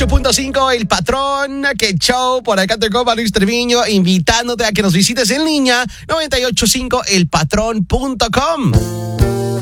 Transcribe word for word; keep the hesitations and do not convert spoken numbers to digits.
punto cinco, El Patrón, que show. Por acá te copa Luis Treviño, invitándote a que nos visites en línea, noventa y ocho punto cinco el patrón punto com.